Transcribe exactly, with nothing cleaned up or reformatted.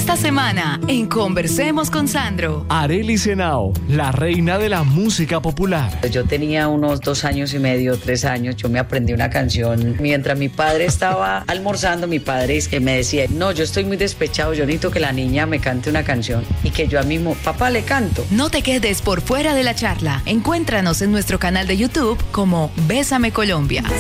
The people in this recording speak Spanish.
Esta semana, en Conversemos con Sandro. Arely Senao, la reina de la música popular. Yo tenía unos dos años y medio, tres años, yo me aprendí una canción. Mientras mi padre estaba almorzando, mi padre es que me decía, no, yo estoy muy despechado, yo necesito que la niña me cante una canción. Y que yo a mismo, papá, le canto. No te quedes por fuera de la charla. Encuéntranos en nuestro canal de YouTube como Bésame Colombia.